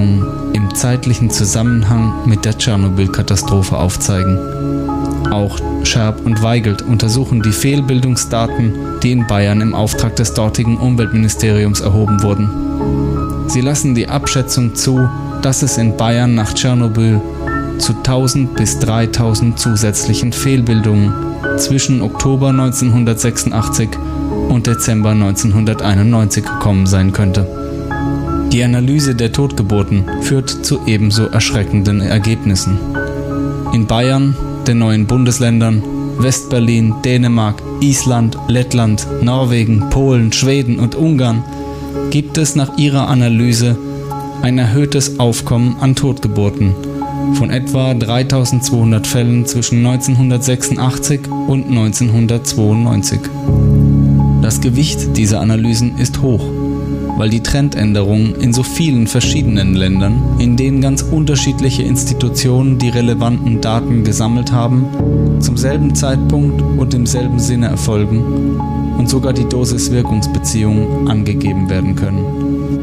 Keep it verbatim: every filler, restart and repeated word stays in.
Veränderungen im zeitlichen Zusammenhang mit der Tschernobyl-Katastrophe aufzeigen. Auch Scherb und Weigelt untersuchen die Fehlbildungsdaten, die in Bayern im Auftrag des dortigen Umweltministeriums erhoben wurden. Sie lassen die Abschätzung zu, dass es in Bayern nach Tschernobyl zu tausend bis dreitausend zusätzlichen Fehlbildungen zwischen Oktober neunzehnhundertsechsundachtzig und Dezember neunzehnhunderteinundneunzig gekommen sein könnte. Die Analyse der Totgeburten führt zu ebenso erschreckenden Ergebnissen. In Bayern, den neuen Bundesländern, Westberlin, Dänemark, Island, Lettland, Norwegen, Polen, Schweden und Ungarn gibt es nach ihrer Analyse ein erhöhtes Aufkommen an Totgeburten von etwa dreitausendzweihundert Fällen zwischen neunzehnhundertsechsundachtzig und neunzehnhundertzweiundneunzig. Das Gewicht dieser Analysen ist hoch, weil die Trendänderungen in so vielen verschiedenen Ländern, in denen ganz unterschiedliche Institutionen die relevanten Daten gesammelt haben, zum selben Zeitpunkt und im selben Sinne erfolgen und sogar die Dosis-Wirkungsbeziehung angegeben werden können.